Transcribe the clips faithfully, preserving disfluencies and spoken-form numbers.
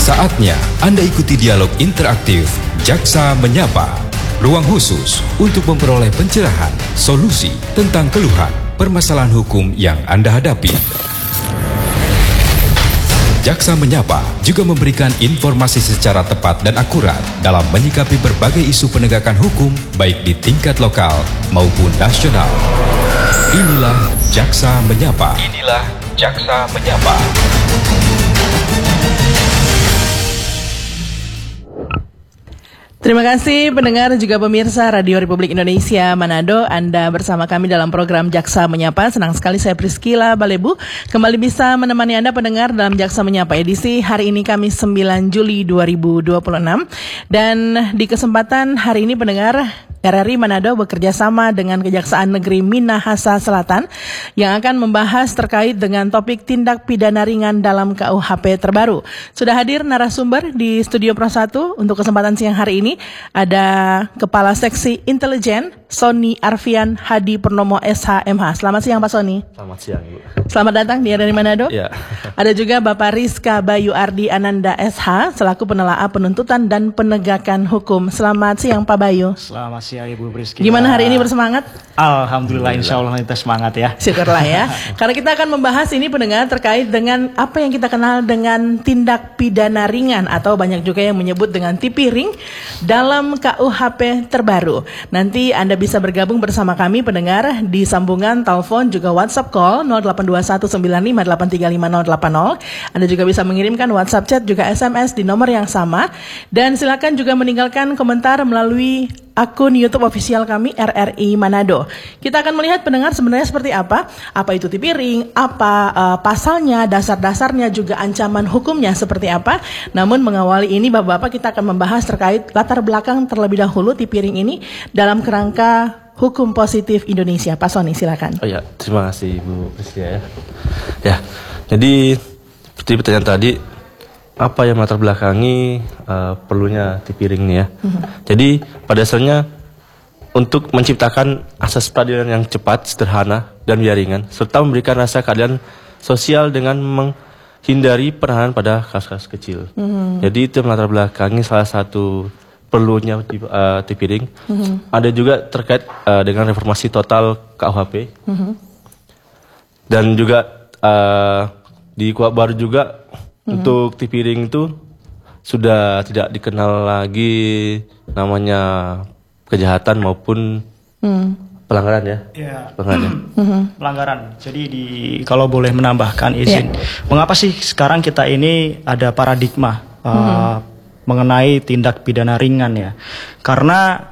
Saatnya Anda ikuti dialog interaktif Jaksa Menyapa. Ruang khusus untuk memperoleh pencerahan, solusi tentang keluhan, permasalahan hukum yang Anda hadapi. Jaksa Menyapa juga memberikan informasi secara tepat dan akurat dalam menyikapi berbagai isu penegakan hukum baik di tingkat lokal maupun nasional. Inilah Jaksa Menyapa. Inilah Jaksa Menyapa. Terima kasih pendengar juga pemirsa Radio Republik Indonesia Manado. Anda bersama kami dalam program Jaksa Menyapa. Senang sekali saya Priscila Balebu kembali bisa menemani Anda pendengar dalam Jaksa Menyapa edisi hari ini Kamis sembilan Juli dua ribu dua puluh enam. Dan di kesempatan hari ini pendengar, R R I Manado bekerja sama dengan Kejaksaan Negeri Minahasa Selatan yang akan membahas terkait dengan topik tindak pidana ringan dalam K U H P terbaru. Sudah hadir narasumber di Studio Pro satu untuk kesempatan siang hari ini. Ada Kepala Seksi Intelijen Sony Arfian Hadi Purnomo S H M H. Selamat siang Pak Sony. Selamat siang Ibu. Selamat datang di R R I Manado. Ya. Ada juga Bapak Rizka Bayu Ardi Ananda S H selaku penelaah penuntutan dan penegakan hukum. Selamat siang Pak Bayu. Selamat siang Ibu Priscila. Gimana hari ini bersemangat? Alhamdulillah, insya Allah kita semangat ya. Syukurlah ya. Karena kita akan membahas ini pendengar terkait dengan apa yang kita kenal dengan tindak pidana ringan atau banyak juga yang menyebut dengan tipiring dalam K U H P terbaru. Nanti Anda bisa bergabung bersama kami pendengar di sambungan telepon juga WhatsApp call nol delapan dua satu sembilan lima delapan tiga lima nol delapan nol. Anda juga bisa mengirimkan WhatsApp chat juga S M S di nomor yang sama. Dan silakan juga meninggalkan komentar melalui akun YouTube official kami R R I Manado. Kita akan melihat pendengar sebenarnya seperti apa, apa itu tipiring, apa uh, pasalnya, dasar-dasarnya juga ancaman hukumnya seperti apa. Namun mengawali ini Bapak-bapak kita akan membahas terkait latar belakang terlebih dahulu tipiring ini dalam kerangka hukum positif Indonesia. Pak Sony silakan. Oh ya, terima kasih Bu Priscila ya. Ya, jadi seperti pertanyaan tadi, apa yang melatar belakangi uh, perlunya tipiring ini ya. Mm-hmm. Jadi pada dasarnya untuk menciptakan asas peradilan yang cepat, sederhana, dan biaya ringan, serta memberikan rasa keadilan sosial dengan menghindari penahanan pada kasus-kasus kecil. Mm-hmm. Jadi itu melatar belakangi salah satu perlunya uh, tipiring. Mm-hmm. Ada juga terkait uh, dengan reformasi total K U H P. Mm-hmm. Dan juga uh, di Kuhap baru juga Hmm. untuk tipiring itu sudah tidak dikenal lagi namanya kejahatan maupun hmm. pelanggaran ya. Ya. Pelanggaran. Hmm. Pelanggaran. Jadi di kalau boleh menambahkan izin, yeah. Mengapa sih sekarang kita ini ada paradigma uh, hmm. mengenai tindak pidana ringan ya? Karena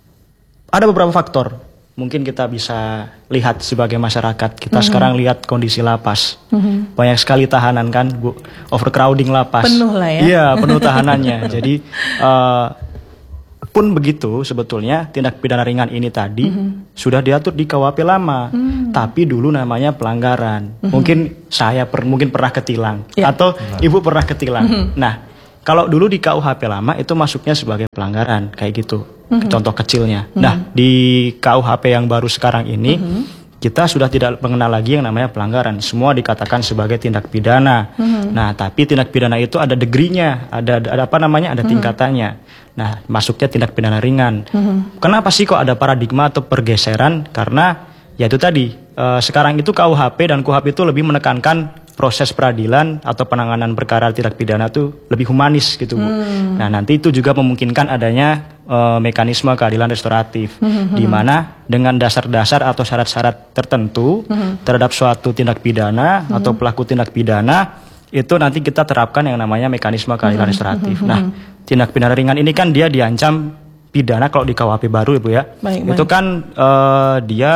ada beberapa faktor. Mungkin kita bisa lihat sebagai masyarakat. Kita mm-hmm. sekarang lihat kondisi lapas. Mm-hmm. Banyak sekali tahanan kan, Bu. Overcrowding lapas. Penuh lah ya. Iya, penuh tahanannya. Jadi uh, pun begitu sebetulnya tindak pidana ringan ini tadi mm-hmm. sudah diatur di K U H P lama. Mm-hmm. Tapi dulu namanya pelanggaran. Mm-hmm. Mungkin saya per, mungkin pernah ketilang. Yeah. Atau nah. Ibu pernah ketilang. Mm-hmm. Nah, kalau dulu di K U H P lama itu masuknya sebagai pelanggaran. Kayak gitu. Mm-hmm. Contoh kecilnya. Mm-hmm. Nah, di K U H P yang baru sekarang ini, mm-hmm. kita sudah tidak mengenal lagi yang namanya pelanggaran. Semua dikatakan sebagai tindak pidana. Mm-hmm. Nah, tapi tindak pidana itu ada degree-nya, ada, ada apa namanya, ada tingkatannya. Mm-hmm. Nah, masuknya tindak pidana ringan. Mm-hmm. Kenapa sih kok ada paradigma atau pergeseran? Karena ya itu tadi, uh, sekarang itu K U H P dan Kuhap itu lebih menekankan proses peradilan atau penanganan perkara tindak pidana itu lebih humanis gitu Bu. Hmm. Nah nanti itu juga memungkinkan adanya uh, mekanisme keadilan restoratif, hmm. di mana dengan dasar-dasar atau syarat-syarat tertentu hmm. terhadap suatu tindak pidana hmm. atau pelaku tindak pidana itu nanti kita terapkan yang namanya mekanisme keadilan hmm. restoratif. Hmm. Nah tindak pidana ringan ini kan dia diancam pidana kalau di K U H P baru Ibu ya. Baik, itu baik. kan uh, dia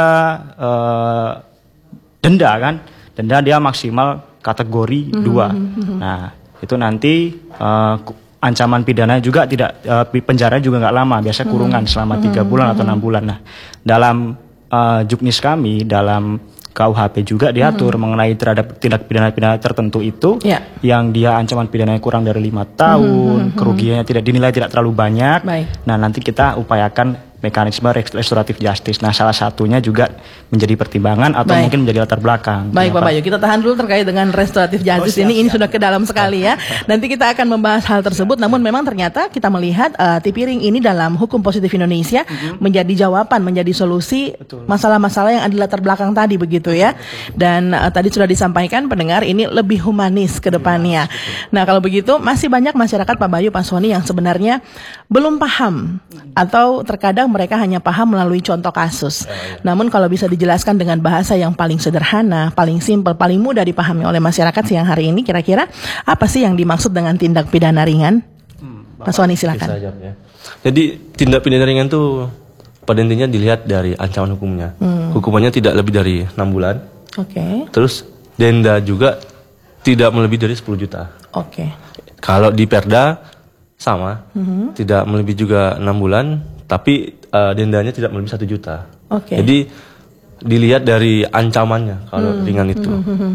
uh, denda kan. Denda dia maksimal kategori mm-hmm. dua. Mm-hmm. Nah, itu nanti uh, ancaman pidana juga tidak, uh, penjara juga nggak lama, biasa kurungan mm-hmm. selama tiga bulan mm-hmm. atau enam bulan. Nah, dalam uh, juknis kami, dalam K U H P juga diatur mm-hmm. mengenai terhadap tindak pidana-pidana tertentu itu, yeah. yang dia ancaman pidananya kurang dari lima tahun, mm-hmm. kerugiannya tidak dinilai tidak terlalu banyak. Baik. Nah, nanti kita upayakan mekanisme restoratif justice. Nah, salah satunya juga menjadi pertimbangan atau Baik. mungkin menjadi latar belakang. Baik Ya, Pak Bayu, kita tahan dulu terkait dengan restoratif justice Oh, siap, ini, ini siap. sudah ke dalam sekali ya. Nanti kita akan membahas hal tersebut. Namun memang ternyata kita melihat uh, tipiring ini dalam hukum positif Indonesia menjadi jawaban, menjadi solusi masalah-masalah yang ada di latar belakang tadi begitu ya. Dan uh, tadi sudah disampaikan pendengar ini lebih humanis ke depannya. Nah kalau begitu masih banyak masyarakat Pak Bayu, Pak Sony yang sebenarnya belum paham atau terkadang mereka hanya paham melalui contoh kasus. Namun kalau bisa dijelaskan dengan bahasa yang paling sederhana, paling simpel, paling mudah dipahami oleh masyarakat siang hari ini, kira-kira apa sih yang dimaksud dengan tindak pidana ringan? Pak Sony silakan. Bisa jawab ya. Jadi tindak pidana ringan itu pada intinya dilihat dari ancaman hukumnya. Hmm. Hukumannya tidak lebih dari enam bulan. Oke, Terus denda juga tidak melebihi dari sepuluh juta. oke, Kalau di Perda sama, Mhm. tidak melebihi juga enam bulan, tapi eh, dendanya tidak melebihi satu juta. Oke. Jadi dilihat dari ancamannya kalau ringan itu.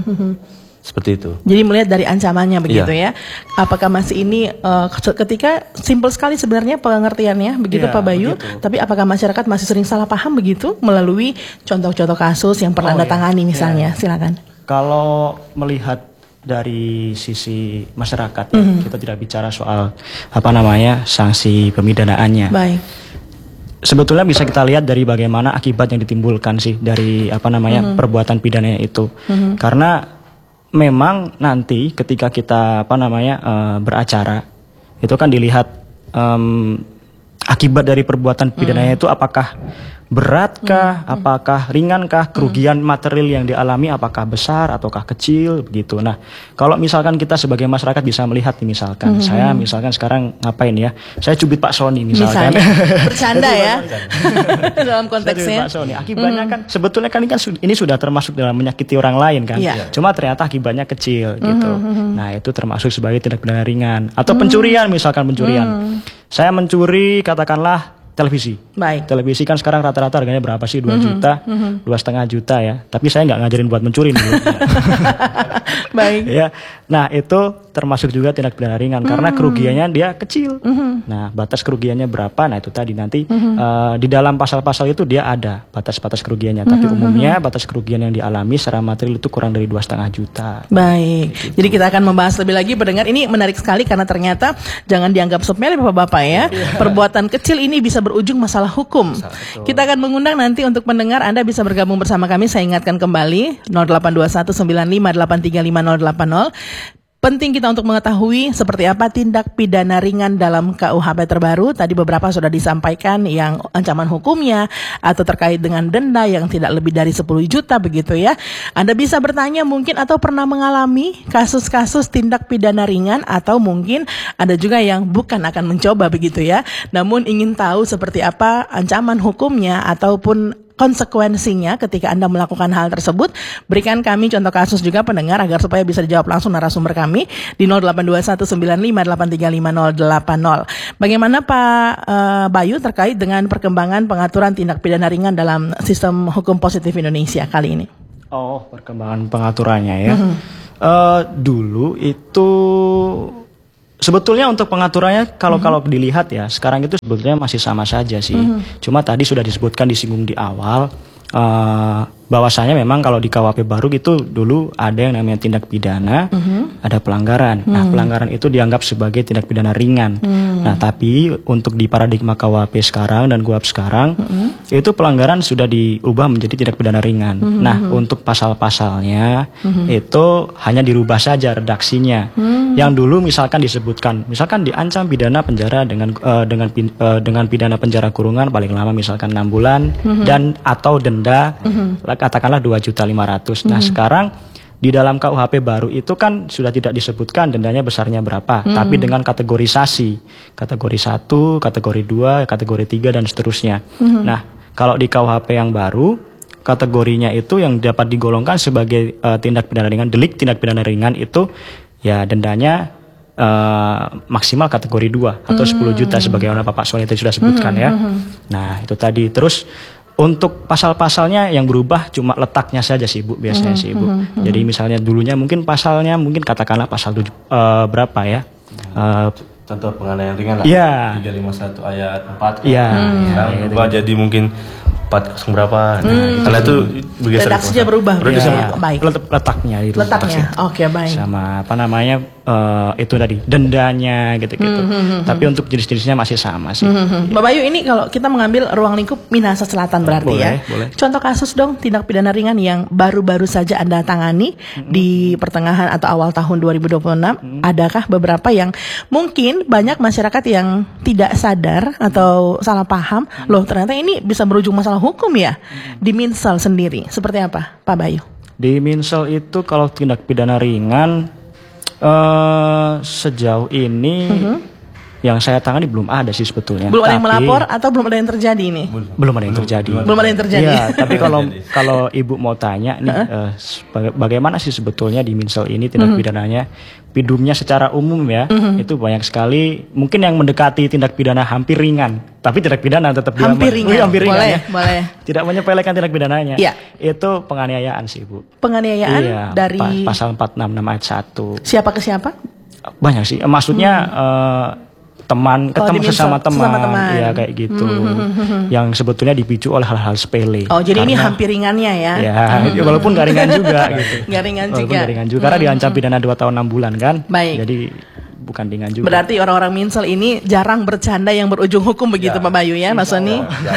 Seperti itu. Jadi melihat dari ancamannya begitu ya. Apakah masih ini uh, ketika simpel sekali sebenarnya pengertiannya begitu Iya, Pak Bayu, begitu. tapi apakah masyarakat masih sering salah paham begitu melalui contoh-contoh kasus yang pernah Oh, Anda iya. tangani misalnya? Silakan. Kalau melihat dari sisi masyarakat, ya, Mhm. kita tidak bicara soal apa namanya sanksi pemidanaannya. Baik. Sebetulnya bisa kita lihat dari bagaimana akibat yang ditimbulkan sih dari apa namanya perbuatan pidananya itu. Karena memang nanti ketika kita apa namanya eh, beracara itu kan dilihat em, akibat dari perbuatan pidananya itu apakah beratkah, apakah ringankah, kerugian material yang dialami apakah besar ataukah kecil begitu. Nah, kalau misalkan kita sebagai masyarakat bisa melihat nih, misalkan saya misalkan sekarang ngapain ya? Saya cubit Pak Sony misalkan. Misalnya bercanda ya dalam Saya konteksnya. Pak Sony. Akibatnya kan sebetulnya kan ini kan sud- ini sudah termasuk dalam menyakiti orang lain kan. Iya. Cuma ternyata akibatnya kecil gitu. Nah, itu termasuk sebagai tindak pidana ringan atau pencurian misalkan pencurian. Saya mencuri katakanlah televisi. Baik. Televisi kan sekarang rata-rata harganya berapa sih? dua juta, dua setengah juta ya. Tapi saya nggak ngajarin buat mencuri dulu. Baik. Ya, nah itu termasuk juga tindak pidana ringan karena kerugiannya dia kecil. Nah, batas kerugiannya berapa? Nah itu tadi nanti eh, di dalam pasal-pasal itu dia ada batas-batas kerugiannya. Tapi umumnya batas kerugian yang dialami secara material itu kurang dari dua setengah juta. Baik, jadi kita akan membahas lebih lagi pendengar. Ini menarik sekali karena ternyata jangan dianggap sepele Bapak-Bapak ya. Perbuatan kecil ini bisa berujung masalah hukum. Kita akan mengundang nanti untuk pendengar Anda bisa bergabung bersama kami. Saya ingatkan kembali nol delapan dua satu sembilan lima delapan tiga lima nol delapan nol. Penting kita untuk mengetahui seperti apa tindak pidana ringan dalam K U H P terbaru. Tadi beberapa sudah disampaikan yang ancaman hukumnya atau terkait dengan denda yang tidak lebih dari sepuluh juta begitu ya. Anda bisa bertanya mungkin atau pernah mengalami kasus-kasus tindak pidana ringan atau mungkin ada juga yang bukan akan mencoba begitu ya. Namun ingin tahu seperti apa ancaman hukumnya ataupun konsekuensinya ketika Anda melakukan hal tersebut. Berikan kami contoh kasus juga pendengar agar supaya bisa dijawab langsung narasumber kami di nol delapan dua satu sembilan lima delapan tiga lima nol delapan nol. Bagaimana Pak uh, Bayu terkait dengan perkembangan pengaturan tindak pidana ringan dalam sistem hukum positif Indonesia kali ini? Oh, perkembangan pengaturannya ya. Eh, dulu itu sebetulnya untuk pengaturannya kalau kalau dilihat ya sekarang itu sebetulnya masih sama saja sih. Cuma tadi sudah disebutkan disinggung di awal eh, bahwasanya memang kalau di K U H P baru gitu dulu ada yang namanya tindak pidana, ada pelanggaran. Nah, pelanggaran itu dianggap sebagai tindak pidana ringan. Nah, tapi untuk di paradigma K U H P sekarang dan K U H P sekarang itu pelanggaran sudah diubah menjadi tindak pidana ringan. Nah, untuk pasal-pasalnya itu hanya dirubah saja redaksinya. Yang dulu misalkan disebutkan, misalkan diancam pidana penjara dengan eh, dengan pin- eh, dengan pidana penjara kurungan paling lama misalkan enam bulan dan atau denda katakanlah dua juta lima ratus. Nah, sekarang di dalam K U H P baru itu kan sudah tidak disebutkan dendanya besarnya berapa, tapi dengan kategorisasi. Kategori satu, kategori dua, kategori tiga dan seterusnya. Nah, kalau di K U H P yang baru kategorinya itu yang dapat digolongkan sebagai uh, tindak pidana ringan, delik tindak pidana ringan itu ya dendanya uh, maksimal kategori dua atau sepuluh juta sebagaimana Bapak Sony tadi sudah sebutkan ya. Nah, itu tadi. Terus untuk pasal-pasalnya yang berubah cuma letaknya saja sih Bu, biasanya sih Bu. Jadi misalnya dulunya mungkin pasalnya mungkin katakanlah pasal tujuh, uh, berapa ya? Uh, contoh penganiayaan ringan lah. Iya. tiga lima satu ayat empat. Iya. Sekarang Iya, berubah jadi mungkin empat kosong berapa. Nah, karena itu bergeser. Redaksinya berubah. Redaksinya Ya, berubah. baik. Let- letaknya itu. Letaknya. Oke, baik. Sama apa namanya eh, itu tadi dendanya gitu-gitu. Tapi untuk jenis-jenisnya masih sama sih. Hmm, Mbak Bayu, ini kalau kita mengambil ruang lingkup Minahasa Selatan berarti Boleh, ya. boleh. Contoh kasus dong tindak pidana ringan yang baru-baru saja Anda tangani di pertengahan atau awal tahun dua ribu dua puluh enam. Adakah beberapa yang mungkin banyak masyarakat yang tidak sadar atau salah paham, loh ternyata ini bisa berujung masalah hukum ya di Minsel sendiri. Seperti apa, Pak Bayu? Di Minsel itu kalau tindak pidana ringan eh sejauh ini yang saya tangani belum ada sih sebetulnya. Belum ada yang Tapi- melapor atau belum ada yang terjadi ini? Belum ada yang terjadi. Belum ada yang terjadi. Iya, tapi kalau kalau ibu mau tanya nih, eh, sebaga- bagaimana sih sebetulnya di Minsel ini tindak pidananya, pidumnya secara umum ya, itu banyak sekali. Mungkin yang mendekati tindak pidana hampir ringan, tapi tindak pidana tetap dia- Hampir ringan. Wih, hampir ringan Boleh, ya. boleh. Tidak menyepelekan tindak pidananya. Iya. Itu penganiayaan sih bu. Penganiayaan Iya, dari pa- pasal empat enam enam ayat satu. siapa ke siapa? Banyak sih. Eh, Maksudnya eh, teman, Oh, ketemu di Minsel, sesama teman, sesama teman. iya kayak gitu. Yang sebetulnya dipicu oleh hal-hal sepele. Oh, jadi ini Karena- hampir ringannya ya? Ya, walaupun gak ringan juga gitu. Nggak ringan Walaupun juga. nggak ringan juga, karena diancam pidana dua tahun enam bulan kan. Baik. Jadi bukan ringan juga. Berarti orang-orang Minsel ini jarang bercanda yang berujung hukum begitu Pak Bayu ya, Pak Soni?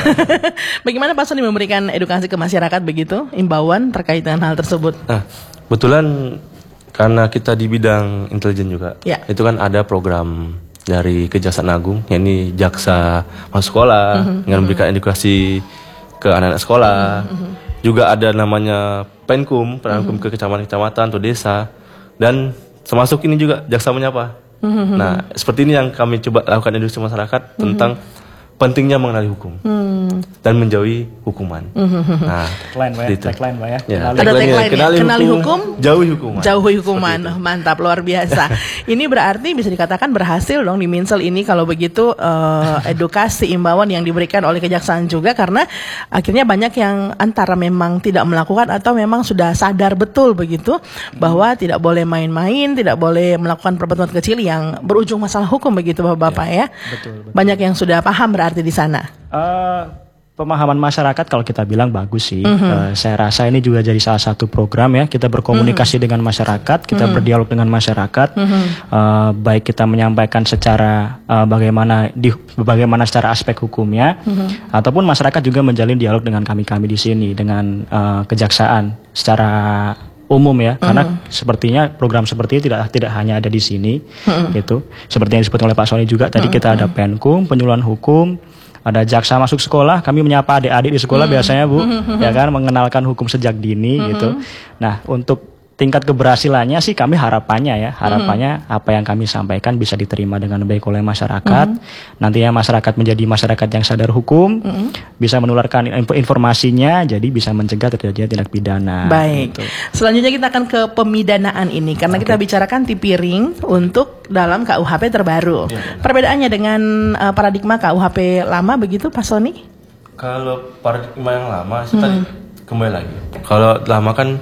Bagaimana Pak Soni memberikan edukasi ke masyarakat begitu, imbauan terkait dengan hal tersebut? Nah, kebetulan karena kita di bidang intelijen juga, Ya. itu kan ada program dari Kejaksaan Agung, yakni jaksa masuk sekolah dengan memberikan edukasi ke anak-anak sekolah. Juga ada namanya Penkum, Penkum ke kecamatan-kecamatan atau desa, dan termasuk ini juga jaksa menyapa. Nah, seperti ini yang kami coba lakukan edukasi masyarakat tentang pentingnya mengenali hukum dan menjauhi hukuman. Nah, Tagline, Pak ya. seperti itu. Tagline, Pak ya. Ya, Ada tagline-nya, tagline-nya, kenali, kenali hukum, hukum, jauhi hukuman. Jauhi hukuman, mantap, luar biasa. Ini berarti bisa dikatakan berhasil dong di Minsel ini kalau begitu eh, edukasi imbauan yang diberikan oleh kejaksaan juga, karena akhirnya banyak yang antara memang tidak melakukan atau memang sudah sadar betul begitu bahwa tidak boleh main-main, tidak boleh melakukan perbuatan kecil yang berujung masalah hukum begitu Bapak-bapak ya. betul, betul. Banyak yang sudah paham berarti di sana. Eh, pemahaman masyarakat kalau kita bilang bagus sih. Eh, saya rasa ini juga jadi salah satu program ya. Kita berkomunikasi dengan masyarakat, kita berdialog dengan masyarakat. Eh, baik kita menyampaikan secara eh, bagaimana di bagaimana secara aspek hukumnya, ataupun masyarakat juga menjalin dialog dengan kami-kami di sini dengan eh, kejaksaan secara umum ya, karena sepertinya program seperti ini tidak tidak hanya ada di sini, gitu. Seperti yang disebut oleh Pak Soni juga tadi, kita ada Penkum, penyuluhan hukum, ada jaksa masuk sekolah, kami menyapa adik-adik di sekolah biasanya Bu, ya kan, mengenalkan hukum sejak dini gitu. Nah, untuk tingkat keberhasilannya sih kami harapannya ya, harapannya apa yang kami sampaikan bisa diterima dengan baik oleh masyarakat. Nantinya masyarakat menjadi masyarakat yang sadar hukum, bisa menularkan info- informasinya, jadi bisa mencegah terjadinya tindak pidana. Baik. gitu. Selanjutnya kita akan ke pemidanaan ini karena kita bicarakan tipiring untuk dalam K U H P terbaru. Perbedaannya dengan uh, paradigma K U H P lama begitu, Pak Soni? Kalau paradigma yang lama, saya tadi kembali lagi. Kalau lama kan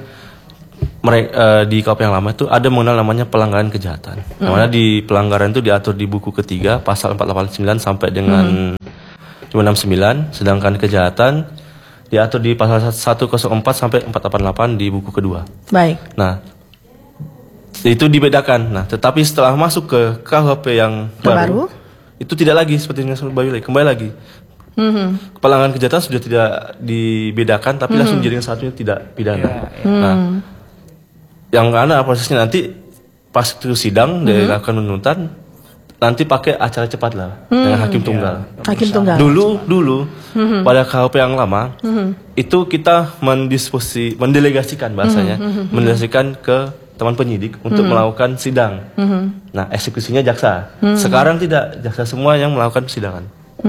mereka di K U H P yang lama itu ada mengenal namanya pelanggaran kejahatan. Namanya di pelanggaran itu diatur di buku ketiga pasal empat delapan sembilan sampai dengan lima enam sembilan, sedangkan kejahatan diatur di pasal seratus empat sampai empat delapan delapan di buku kedua. Baik. Nah, itu dibedakan. Nah, tetapi setelah masuk ke K U H P yang Terbaru? baru, itu tidak lagi seperti yang Bayu lagi, kembali lagi. Pelanggaran kejahatan sudah tidak dibedakan, tapi langsung jadi yang satunya tidak pidana. Nah, yang mana prosesnya nanti pas itu sidang dilakukan penuntutan, nanti pakai acara cepat lah dengan hakim tunggal. Hakim tunggal. Dulu dulu pada K U H P yang lama itu kita mendiskusi, mendelegasikan bahasanya, mendelegasikan ke teman penyidik untuk melakukan sidang. Nah, eksekusinya jaksa. Sekarang tidak, jaksa semua yang melakukan persidangan.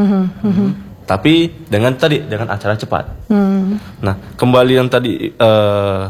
Tapi dengan tadi dengan acara cepat. Nah, kembali yang tadi eh,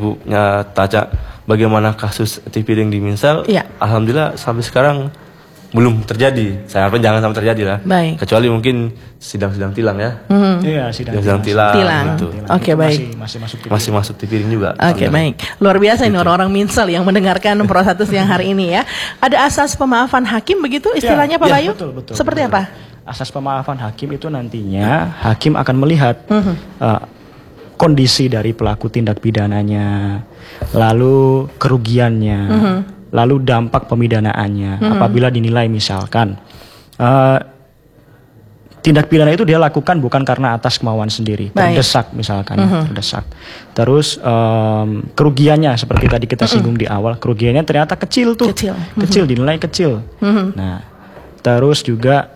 ibunya tanya bagaimana kasus tipiring di Minsel. Iya. Alhamdulillah sampai sekarang belum terjadi. Saya harapkan jangan sampai terjadi lah. Baik. Kecuali mungkin sidang-sidang tilang ya. Hmm. Iya, sidang Sidang tilang, Tilang. gitu. Oke, baik. Masih, masih masuk tipiring. Masih masuk tipiring juga. Oke, baik. Luar biasa ini orang-orang Minsel yang mendengarkan Pro satu siang hari ini ya. Ada asas pemaafan hakim begitu istilahnya Pak Ya, Bayu? betul, betul, Seperti betul. apa? Asas pemaafan hakim itu nantinya hakim akan melihat Mhm. uh, kondisi dari pelaku tindak pidananya, lalu kerugiannya, Mhm. lalu dampak pemidanaannya. Apabila dinilai misalkan uh, tindak pidana itu dia lakukan bukan karena atas kemauan sendiri, Baik. terdesak misalkan, ya, terdesak. Terus um, kerugiannya seperti tadi kita singgung di awal, kerugiannya ternyata kecil tuh, Kecil. kecil dinilai kecil. Nah, terus juga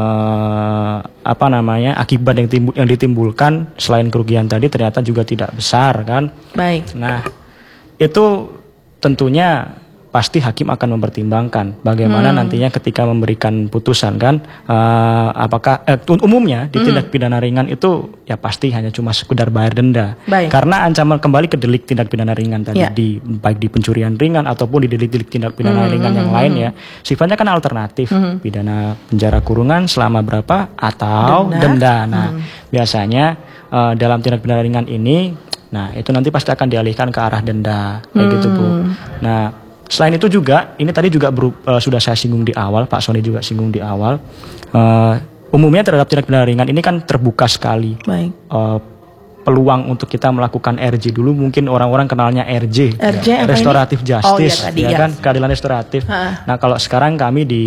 eh, apa namanya akibat yang timbul, yang ditimbulkan selain kerugian tadi ternyata juga tidak besar kan. Baik. Nah, itu tentunya pasti hakim akan mempertimbangkan bagaimana nantinya ketika memberikan putusan kan, eh, apakah eh, umumnya di tindak pidana ringan itu ya pasti hanya cuma sekedar bayar denda. Baik. Karena ancaman kembali ke delik tindak pidana ringan tadi Ya. di baik di pencurian ringan ataupun di delik-delik tindak pidana ringan yang lain ya, sifatnya kan alternatif, pidana penjara kurungan selama berapa atau Denda. denda. Nah, biasanya eh, dalam tindak pidana ringan ini, nah itu nanti pasti akan dialihkan ke arah denda kayak gitu Bu. Nah, selain itu juga, ini tadi juga beru- uh, sudah saya singgung di awal, Pak Sony juga singgung di awal. Uh, umumnya terhadap tindak pidana ringan ini kan terbuka sekali. Baik. Uh, peluang untuk kita melakukan R J dulu mungkin orang-orang kenalnya R J, R J apa ini? restoratif Oh, justice, iya tadi, ya ya. kan, keadilan restoratif. Ha. Nah kalau sekarang kami di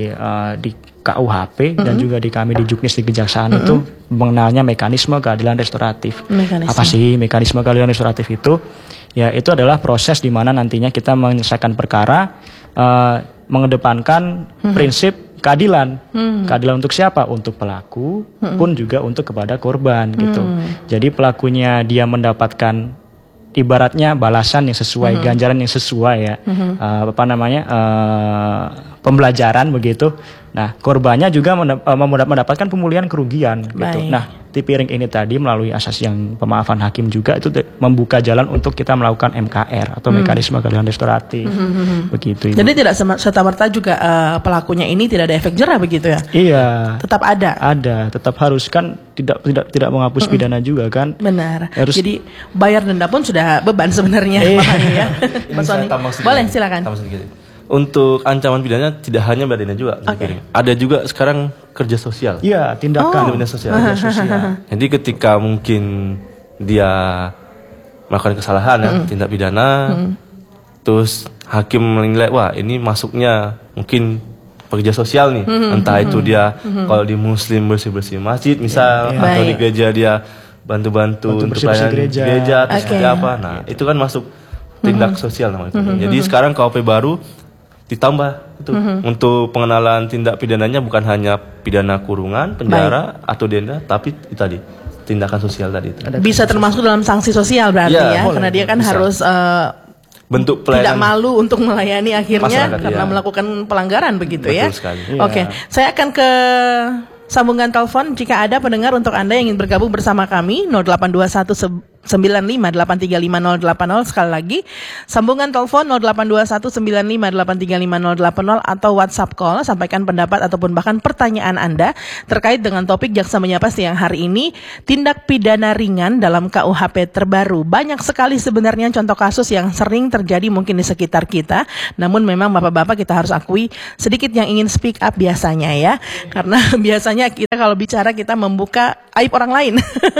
uh, di K U H P dan juga di kami di Juknis di Kejaksaan itu mengenalnya mekanisme keadilan restoratif. Mekanisme. Apa sih mekanisme keadilan restoratif itu? Ya itu adalah proses di mana nantinya kita menyelesaikan perkara eh, mengedepankan prinsip keadilan. Keadilan untuk siapa? Untuk pelaku pun juga untuk kepada korban gitu. Jadi pelakunya dia mendapatkan ibaratnya balasan yang sesuai, ganjaran yang sesuai ya. Eh, apa namanya? eh, pembelajaran begitu. Nah, korbannya juga mendap- eh, mendapatkan pemulihan kerugian gitu. Baik. Nah, tipiring ini tadi melalui asas yang pemaafan hakim juga itu te- membuka jalan untuk kita melakukan M K R atau mekanisme keadilan restoratif. Begitu Ibu. Jadi tidak sem- serta-merta juga eh, pelakunya ini tidak ada efek jerah begitu ya? Iya. Tetap ada. Ada, tetap harus kan tidak tidak tidak menghapus pidana juga kan. Benar. Harus- Jadi bayar denda pun sudah beban sebenarnya Iya. makanya ya. Ini Mas saya Sony. tambah sedikit. Boleh silakan. Tambah sedikit. Untuk ancaman pidana tidak hanya bayar denda juga. Oke. tipiring. Ada juga sekarang kerja sosial. Iya, tindakan Tindak pidana sosial. kerja sosial. Jadi ketika mungkin dia melakukan kesalahan ya, tindak pidana, terus hakim menilai wah ini masuknya mungkin pekerja sosial nih, entah itu dia kalau di muslim bersih-bersih masjid misal, Iya. atau di Baik. gereja dia bantu-bantu Bantu untuk bersih-bersih pelayanan gereja. gereja atau Oke. seperti apa. Nah, itu kan masuk tindak sosial namanya. Jadi sekarang K U P baru ditambah itu untuk pengenalan tindak pidananya bukan hanya pidana kurungan, penjara atau denda, tapi itu tadi tindakan sosial tadi itu. Bisa termasuk dalam sanksi sosial berarti Iya, ya, boleh, karena dia kan bisa. harus eh, Bentuk tidak pelayanan malu untuk melayani akhirnya Masyarakat, karena iya. melakukan pelanggaran begitu Betul ya. sekali. Oke, saya akan ke sambungan telepon jika ada pendengar untuk Anda yang ingin bergabung bersama kami nol delapan dua satu sembilan lima delapan tiga lima nol delapan nol. Sekali lagi sambungan telepon nol delapan dua satu sembilan lima delapan tiga lima nol delapan nol atau WhatsApp call, sampaikan pendapat ataupun bahkan pertanyaan Anda terkait dengan topik Jaksa Menyapa siang hari ini, tindak pidana ringan dalam K U H P terbaru. Banyak sekali sebenarnya contoh kasus yang sering terjadi mungkin di sekitar kita, namun memang Bapak-bapak kita harus akui sedikit yang ingin speak up biasanya ya, karena biasanya kita kalau bicara kita membuka aib orang lain.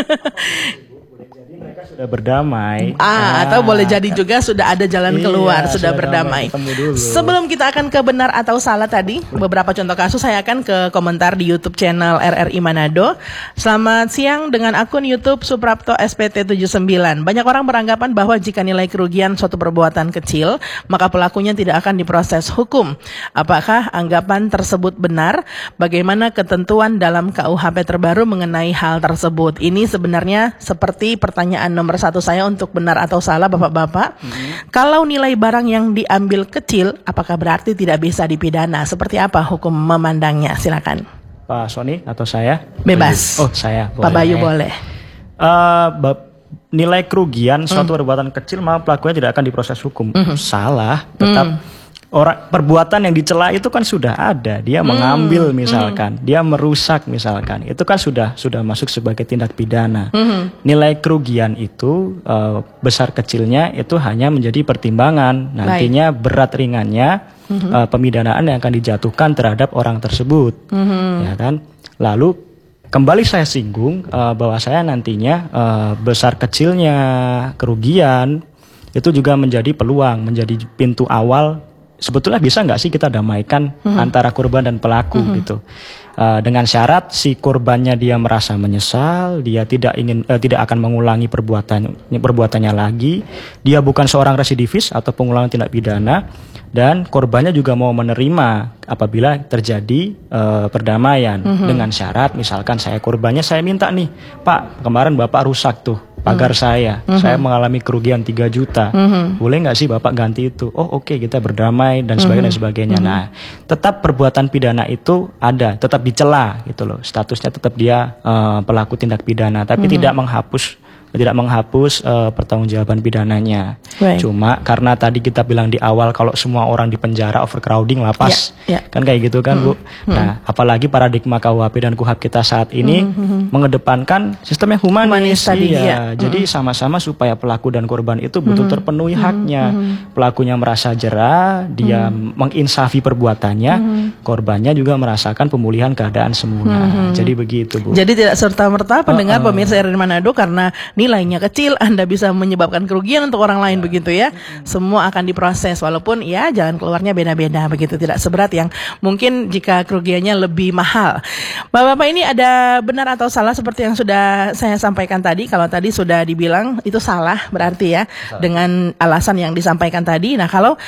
Sudah berdamai. Ah, atau boleh jadi juga sudah ada jalan Iya, keluar, sudah sudah berdamai. damai, ketemu dulu. Sebelum kita akan ke benar atau salah tadi, beberapa contoh kasus saya akan ke komentar di YouTube channel R R I Manado. Selamat siang dengan akun YouTube Suprapto S P T tujuh puluh sembilan. Banyak orang beranggapan bahwa jika nilai kerugian suatu perbuatan kecil, maka pelakunya tidak akan diproses hukum. Apakah anggapan tersebut benar? Bagaimana ketentuan dalam K U H P terbaru mengenai hal tersebut? Ini sebenarnya seperti pertanyaan nomor satu saya untuk benar atau salah Bapak-bapak. Kalau nilai barang yang diambil kecil, apakah berarti tidak bisa dipidana? Seperti apa hukum memandangnya? Silakan. Pak Sony atau saya? Bebas. Oh, saya. Pak Bayu boleh. Eh, bab- nilai kerugian suatu perbuatan kecil maka pelakunya tidak akan diproses hukum. Salah, tetap orang perbuatan yang dicela itu kan sudah ada, dia Hmm, mengambil misalkan, dia merusak misalkan, itu kan sudah sudah masuk sebagai tindak pidana. Hmm. Nilai kerugian itu eh, besar kecilnya itu hanya menjadi pertimbangan nantinya berat ringannya eh, pemidanaan yang akan dijatuhkan terhadap orang tersebut, ya kan. Lalu kembali saya singgung eh, bahwa saya nantinya eh, besar kecilnya kerugian itu juga menjadi peluang, menjadi pintu awal. Sebetulnya bisa nggak sih kita damaikan mm-hmm. antara korban dan pelaku mm-hmm. gitu, uh, dengan syarat si korbannya dia merasa menyesal, dia tidak ingin uh, tidak akan mengulangi perbuatan perbuatannya lagi, dia bukan seorang residivis atau pengulangan tindak pidana, dan korbannya juga mau menerima apabila terjadi uh, perdamaian mm-hmm. dengan syarat misalkan saya korbannya, saya minta nih Pak, kemarin Bapak rusak tuh pagar mm-hmm. saya, mm-hmm. saya mengalami kerugian tiga juta, mm-hmm. boleh nggak sih Bapak ganti itu? Oh oke, okay, kita berdamai dan sebagainya, mm-hmm. dan sebagainya. Mm-hmm. Nah, tetap perbuatan pidana itu ada, tetap dicela gitu loh, statusnya tetap dia uh, pelaku tindak pidana, tapi mm-hmm. tidak menghapus tidak menghapus uh, pertanggungjawaban pidananya. Right. Cuma karena tadi kita bilang di awal kalau semua orang di penjara overcrowding lapas, yeah, yeah. kan kayak gitu kan mm-hmm. Bu. Mm-hmm. Nah, apalagi paradigma K U H P dan Kuhap kita saat ini mm-hmm. mengedepankan sistem yang humanis, humanis tadi, ya. ya. Jadi mm-hmm. sama-sama supaya pelaku dan korban itu betul mm-hmm. terpenuhi mm-hmm. haknya. Mm-hmm. Pelakunya merasa jera, dia mm-hmm. menginsafi perbuatannya, mm-hmm. korbannya juga merasakan pemulihan keadaan semula. Mm-hmm. Jadi begitu Bu. Jadi tidak serta-merta pendengar uh-uh. pemirsa R R I Manado karena nilainya kecil Anda bisa menyebabkan kerugian untuk orang lain, begitu ya. Semua akan diproses walaupun ya jalan keluarnya beda-beda begitu, tidak seberat yang mungkin jika kerugiannya lebih mahal. Bapak-bapak, ini ada benar atau salah seperti yang sudah saya sampaikan tadi? Kalau tadi sudah dibilang itu salah berarti ya salah. Dengan alasan yang disampaikan tadi. Nah, kalau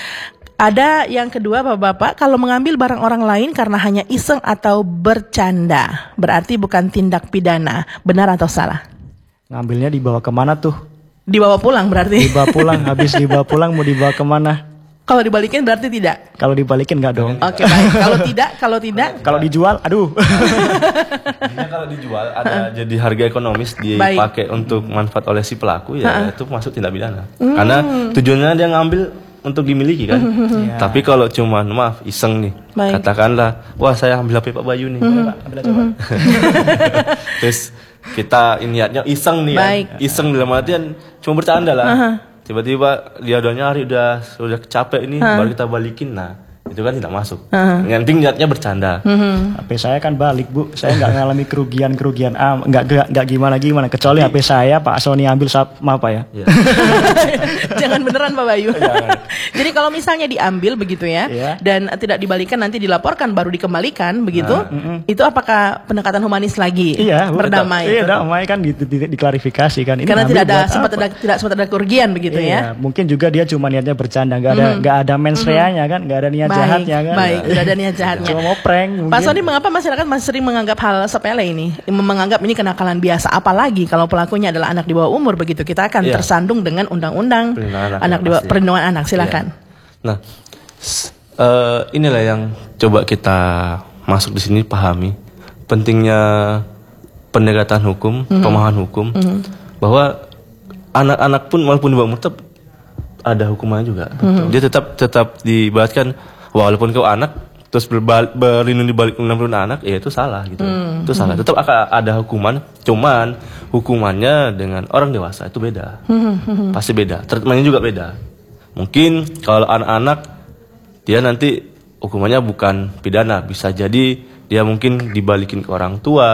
ada yang kedua Bapak-bapak, kalau mengambil barang orang lain karena hanya iseng atau bercanda berarti bukan tindak pidana, benar atau salah? Ngambilnya dibawa kemana tuh? Dibawa pulang berarti? Dibawa pulang, habis dibawa pulang mau dibawa kemana? Kalau dibalikin berarti tidak? Kalau dibalikin nggak dong. Oke, baik. Kalau tidak, kalau tidak? Kalau dijual, aduh. Ini kalau dijual ada jadi harga ekonomis dipakai untuk manfaat oleh si pelaku, ya itu masuk tindak pidana. Hmm. Karena tujuannya dia ngambil untuk dimiliki kan. Ya. Tapi kalau cuma maaf iseng nih, baik. Katakanlah, wah saya ambil H P Pak Bayu nih, mm-hmm. Pak, ambil aja Pak. Terus kita niatnya iseng nih, kan? Iseng dalam artian cuma bercanda lah. Uh-huh. Tiba-tiba dia udah nyari, udah udah capek ini, uh-huh. baru kita balikin, nah itu kan tidak masuk. Uh-huh. Yang penting niatnya bercanda. Uh-huh. H P saya kan balik Bu, saya nggak ngalami kerugian kerugian ah nggak nggak gimana gimana kecuali H P saya Pak Sony ambil sama apa ya? Yeah. Jangan beneran Pak Bayu. Jadi kalau misalnya diambil begitu ya, yeah. dan tidak dibalikan nanti dilaporkan baru dikembalikan begitu, nah, itu apakah pendekatan humanis lagi? Iya, berdamai. Iya, damai kan gitu di, diklarifikasi kan. Ini karena tidak ada sempat ada tidak sempat ada kerugian begitu iya, ya. Mungkin juga dia cuma niatnya bercanda, nggak ada nggak mm. ada mens rea-nya kan, nggak ada niat baik, jahatnya kan. Baik, tidak ada niat jahatnya. Cuma mau prank. Pak Sony, mengapa masyarakat masih sering menganggap hal sepele ini, menganggap ini kenakalan biasa, apalagi kalau pelakunya adalah anak di bawah umur begitu, kita akan yeah. tersandung dengan undang-undang anak, anak di bawah perlindungan anak. Silakan. Yeah. Nah, uh, inilah yang coba kita masuk di sini pahami pentingnya pendekatan hukum, mm-hmm. pemahaman hukum, mm-hmm. bahwa anak-anak pun walaupun di bawah umur tetap ada hukumannya juga. Mm-hmm. Dia tetap tetap dibaratkan walaupun kau anak terus berbal- berlindung di balik undang-undang anak, ya itu salah gitu. Mm-hmm. Itu salah. Tetap akan ada hukuman, cuman hukumannya dengan orang dewasa itu beda. Mm-hmm. Pasti beda. Treatmentnya juga beda. Mungkin kalau anak-anak dia nanti hukumannya bukan pidana, bisa jadi dia mungkin dibalikin ke orang tua.